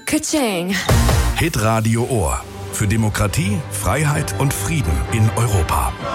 Ka-ching. Hitradio Ohr. Für Demokratie, Freiheit und Frieden in Europa.